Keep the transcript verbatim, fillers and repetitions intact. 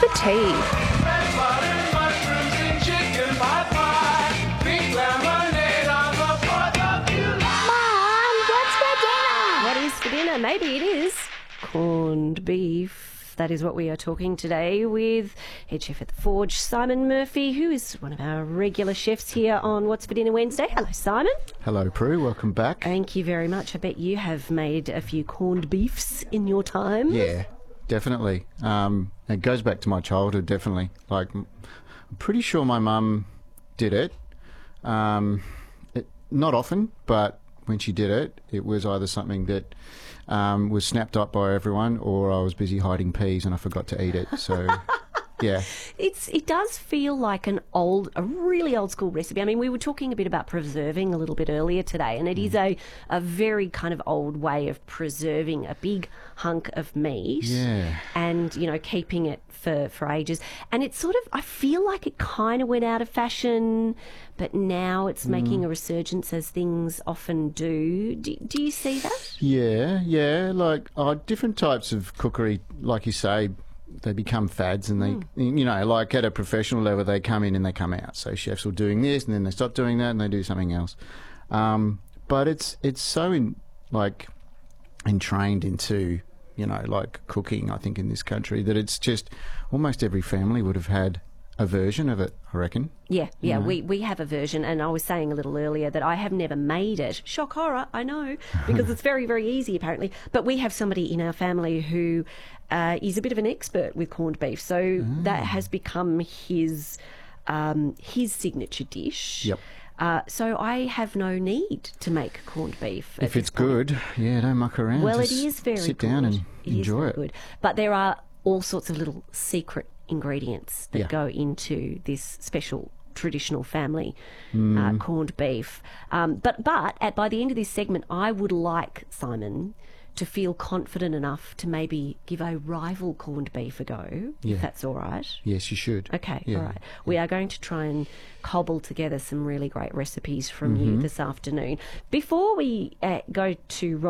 for tea? Red button, mushrooms and chicken pot pie. Pink lemonade on the fourth of July. Mum, what's for dinner? What is for dinner? Maybe it is corned beef. That is what we are talking today with head chef at the Forge, Simon Murphy, who is one of our regular chefs here on What's for Dinner Wednesday. Hello, Simon. Hello, Prue. Welcome back. Thank you very much. I bet you have made a few corned beefs in your time. Yeah, definitely. Um, it goes back to my childhood, definitely. Like, I'm pretty sure my mum did it. Um, it. Not often, but when she did it, it was either something that um, was snapped up by everyone, or I was busy hiding peas and I forgot to eat it. So, yeah. It's it does feel like an old, a really old school recipe. I mean, we were talking a bit about preserving a little bit earlier today, and it is a, a very kind of old way of preserving a big hunk of meat. Yeah. And, you know, keeping it for, for ages. And it's sort of, I feel like it kind of went out of fashion, but now it's making a resurgence as things often do. Do, do you see that? Yeah, yeah. Like, uh, different types of cookery, like you say, they become fads, and they, you know, like at a professional level, they come in and they come out. So chefs are doing this, and then they stop doing that, and they do something else. Um, but it's it's so in like entrained into, you know, like cooking, I think, in this country, that it's just almost every family would have had a version of it, I reckon. Yeah, yeah, we, we have a version, and I was saying a little earlier that I have never made it. Shock horror, I know, because it's very, very easy apparently. But we have somebody in our family who uh, is a bit of an expert with corned beef, so Mm. that has become his um, his signature dish. Yep. Uh, so I have no need to make corned beef. at If this it's point. good, yeah, don't muck around. Well, it Just is very sit good. down and It is enjoy very it. good. But there are all sorts of little secret ingredients that Yeah. go into this special traditional family Mm. uh, corned beef. Um, but but at by the end of this segment, I would like Simon to feel confident enough to maybe give a rival corned beef a go, Yeah. if that's all right. Yes, you should. Okay, Yeah. all right. We are going to try and cobble together some really great recipes from you this afternoon. Before we uh, go to